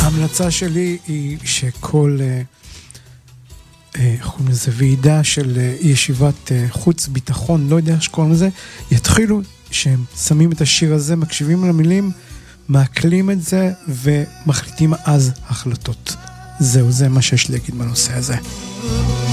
ההמלצה שלי היא שכל ועידה של ישיבת חוץ ביטחון, לא יודע שקוראים לזה, יתחילו שהם שמים את השיר הזה, מקשיבים למילים, מעכלים את זה ומחליטים אז החלטות. זהו, זה מה שיש להגיד בנושא הזה.